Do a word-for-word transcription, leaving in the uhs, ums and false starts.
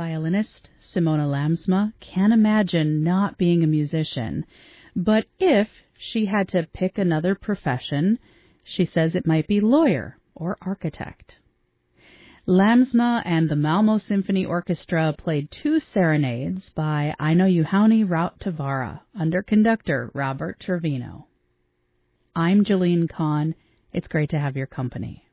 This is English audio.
violinist Simona Lamsma can't imagine not being a musician, but if she had to pick another profession, she says it might be lawyer or architect. Lamsma and the Malmo Symphony Orchestra played two serenades by Aino Juhani Rautavaara under conductor Robert Trevino. I'm Jolene Kahn. It's great to have your company.